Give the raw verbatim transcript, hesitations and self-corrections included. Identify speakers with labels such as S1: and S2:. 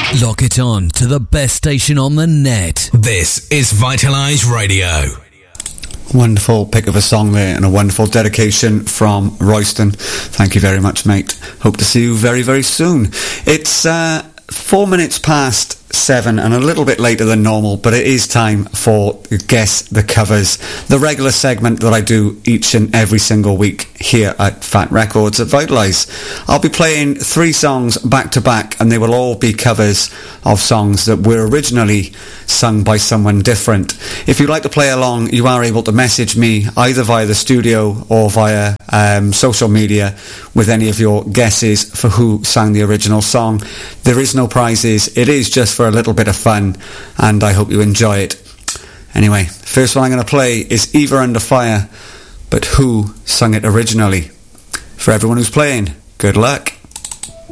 S1: Lock it on to the best station on the net.
S2: This is Vitalise Radio.
S3: Wonderful pick of a song there, and a wonderful dedication from Royston. Thank you very much, mate. Hope to see you very, very soon. It's uh, four minutes past seven and a little bit later than normal, but it is time for Guess the Covers, the regular segment that I do each and every single week here at Fat Records at Vitalise. I'll be playing three songs back to back, and they will all be covers of songs that were originally sung by someone different. If you'd like to play along, you are able to message me either via the studio or via um, social media with any of your guesses for who sang the original song. There is no prizes. It is just for a little bit of fun, and I hope you enjoy it. Anyway, first one I'm going to play is Eva Under Fire, but who sung it originally? For everyone who's playing, good luck.